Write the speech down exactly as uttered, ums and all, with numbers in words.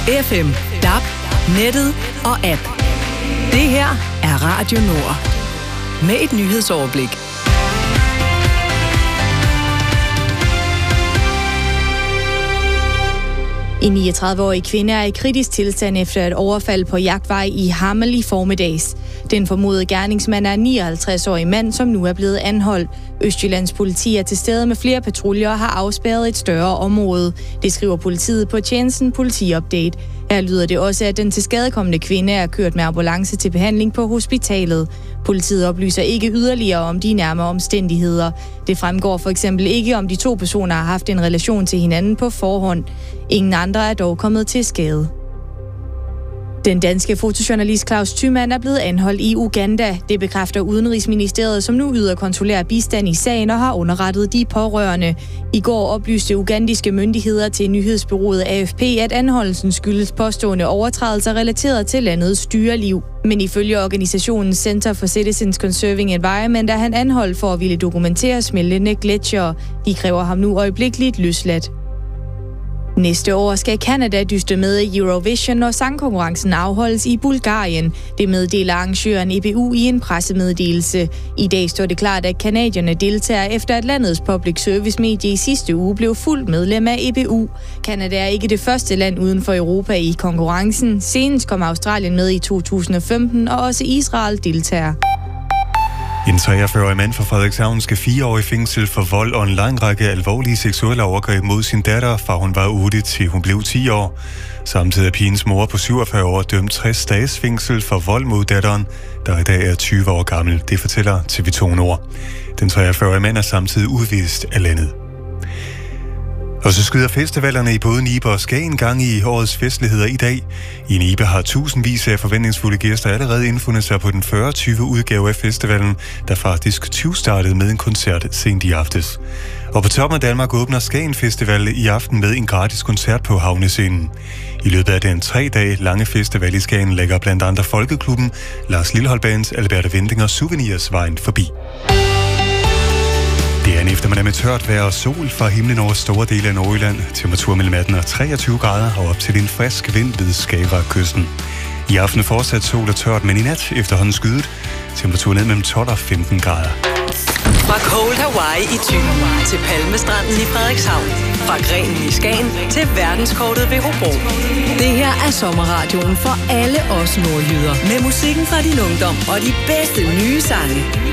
F M, D A B, nettet og app. Det her er Radio Nord. Med et nyhedsoverblik. En niogtredive-årig kvinde er i kritisk tilstand efter et overfald på Jagtvej i Hammel i formiddags. Den formodede gerningsmand er en nioghalvtreds-årig mand, som nu er blevet anholdt. Østjyllands politi er til stede med flere patruljer og har afspærret et større område. Det skriver politiet på tjenesten Politiupdate. Her lyder det også, at den tilskadekomne kvinde er kørt med ambulance til behandling på hospitalet. Politiet oplyser ikke yderligere om de nærmere omstændigheder. Det fremgår for eksempel ikke, om de to personer har haft en relation til hinanden på forhånd. Ingen andre er dog kommet til skade. Den danske fotojournalist Claus Thymann er blevet anholdt i Uganda. Det bekræfter Udenrigsministeriet, som nu yder konsulær bistand i sagen og har underrettet de pårørende. I går oplyste ugandiske myndigheder til nyhedsbureauet A F P, at anholdelsen skyldes påstående overtrædelser relateret til landets dyreliv. Men ifølge organisationen Center for Citizens Conserving Environment er han anholdt for at ville dokumentere smeltende gletsjere. De kræver ham nu øjeblikkeligt løsladt. Næste år skal Canada dyste med i Eurovision, når sangkonkurrencen afholdes i Bulgarien. Det meddeler arrangøren E B U i en pressemeddelelse. I dag står det klart, at canadierne deltager efter at landets public service medie i sidste uge blev fuldt medlem af E B U. Canada er ikke det første land uden for Europa i konkurrencen. Senest kom Australien med i to tusind og femten, og også Israel deltager. En treogfyrre-årig mand fra Frederikshavn skal fire år i fængsel for vold og en lang række alvorlige seksuelle overgreb mod sin datter, fra hun var otte til hun blev ti år. Samtidig er pigens mor på syvogfyrre år dømt tres dages fængsel for vold mod datteren, der i dag er tyve år gammel. Det fortæller T V to Nord. Den treogfyrre-årige mand er samtidig udvist af landet. Og så skyder festivalerne i både Nibe og Skagen gang i årets festligheder i dag. I Nibe har tusindvis af forventningsfulde gæster allerede indfundet sig på den fyrre-tyve udgave af festivalen, der faktisk tyve-startede med en koncert sent i aftes. Og på toppen af Danmark åbner Skagen Festival i aften med en gratis koncert på havnescenen. I løbet af den tre dage lange festival i Skagen lægger blandt andre Folkeklubben, Lars Lilholt Bands, Alberte Wending og Souvenirs vejen forbi. Det er en eftermiddag med tørt vejr og sol fra himlen over store dele af Nordjylland. Temperatur mellem atten og treogtyve grader og op til en frisk vind ved Skagerrakkysten. I aften fortsat sol og tørt, men i nat efterhånden skydet. Temperatur ned mellem tolv og femten grader. Fra Cold Hawaii i Thy til Palmestranden i Frederikshavn. Fra Grenen i Skagen til verdenskortet ved Hobro. Det her er sommerradioen for alle os nordjyder. Med musikken fra din ungdom og de bedste nye sange.